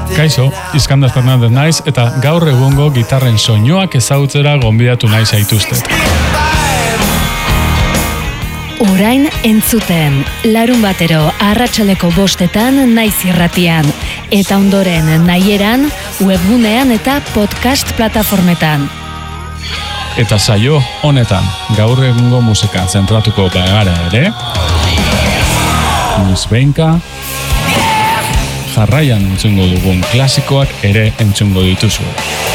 Kaixo, Iskandar Fernandez naiz eta gaur egungo gitarren soinuak ezagutzera gonbidatu nahi zaituztet. Orain entzuten, larun batero arratsaleko 5 naiz irratian, eta ondoren nahieran, webgunean eta podcast plataformetan. Eta saio honetan, gaur egungo musikan zentratuko bagara ere, noizbehinka, jarraian entzungo dugun klasikoak ere entzungo dituzu.